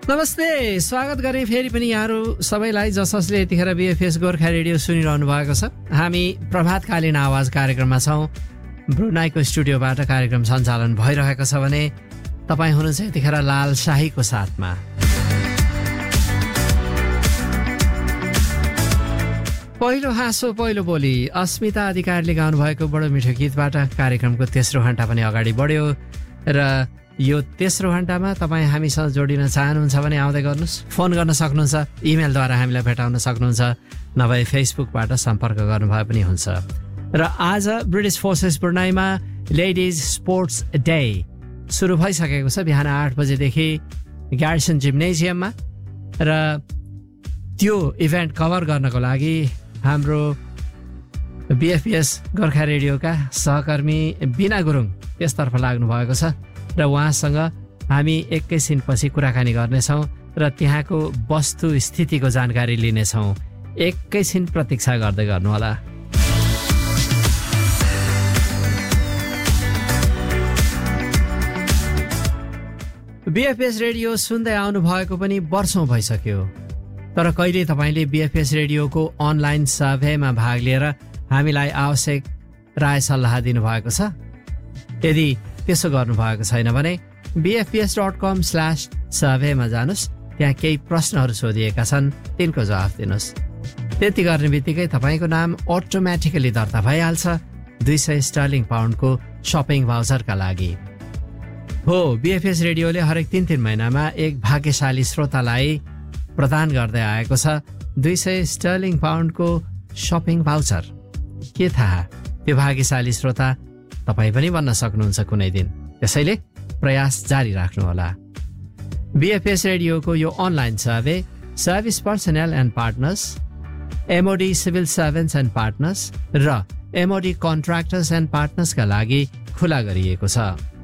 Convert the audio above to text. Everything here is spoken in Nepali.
नमस्ते, स्वागत गरे फेरि पनि यहाँहरू सबैलाई जसले यतिखेर बीएफएस गोर्खा रेडियो सुनिरहनु भएको छ। हामी प्रभातकालीन आवाज कार्यक्रममा छौँ। ब्रुनाईको स्टुडियोबाट कार्यक्रम सञ्चालन भइरहेको छ भने तपाईँ हुनुहुन्छ यतिखेर लाल शाहीको साथमा। पहिलो हाँसो पहिलो बोली अस्मिता अधिकारीले गाउनुभएको बडो मिठो गीतबाट कार्यक्रमको तेस्रो घण्टा पनि अगाडि बढ्यो र यो तेस्रो घण्टामा तपाईँ हामीसँग जोडिन चाहनुहुन्छ भने आउँदै गर्नुहोस्। फोन गर्न सक्नुहुन्छ, इमेलद्वारा हामीलाई भेटाउन सक्नुहुन्छ, नभए फेसबुकबाट सम्पर्क गर्नुभए पनि हुन्छ। र आज British forces ब्रुनाईमा ladies sports day सुरु भइसकेको छ। बिहान 8 बजेदेखि ग्यारिसन जिम्नेजियममा र त्यो इभेन्ट कभर गर्नको लागि हाम्रो बीएफएस गोर्खा रेडियोका सहकर्मी बिना गुरुङ त्यसतर्फ लाग्नु भएको छ र उहाँसँग हामी एकैछिनपछि कुराकानी गर्नेछौँ र त्यहाँको वस्तु स्थितिको जानकारी लिनेछौँ। एकैछिन प्रतीक्षा गर्दै गर्नुहोला। बीएफएस रेडियो सुन्दै आउनु भएको पनि वर्षौँ भइसक्यो, तर कहिले तपाईँले बीएफएस रेडियोको अनलाइन सर्भेमा भाग लिएर हामीलाई आवश्यक राय सल्लाह दिनुभएको छ? यदि त्यसो गर्नुभएको छैन भने bfps.com/survey मा जानुहोस्। त्यहाँ केही प्रश्नहरू सोधिएका छन्, तिनको जवाफ दिनुहोस्। त्यति गर्ने बित्तिकै तपाईँको नाम अटोमेटिकली दर्ता भइहाल्छ 200 स्टर्लिङ पाउन्डको सपिङ भाउचरका लागि। हो, बीएफएस रेडियोले हरेक 3 महिनामा एक भाग्यशाली श्रोतालाई प्रदान गर्दै आएको छ 200 स्टर्लिङ पाउन्डको सपिङ भाउचर। के थाहा, त्यो भाग्यशाली श्रोता तपाईँ पनि बन्न सक्नुहुन्छ कुनै दिन। त्यसैले प्रयास जारी राख्नुहोला। बीएफएस रेडियोको यो online survey service personal and partners, MoD civil servants and partners र एमओडी कन्ट्र्याक्टर्स एन्ड पार्टनर्सका लागि खुला गरिएको छ।